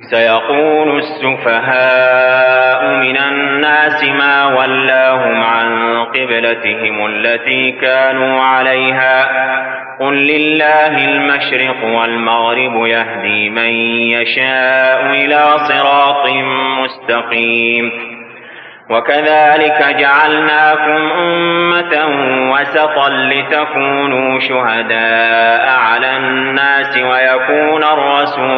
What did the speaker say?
سيقول السفهاء من الناس ما ولاهم عن قبلتهم التي كانوا عليها قل لله المشرق والمغرب يهدي من يشاء إلى صراط مستقيم وكذلك جعلناكم أمة وسطا لتكونوا شهداء على الناس ويكون الرسول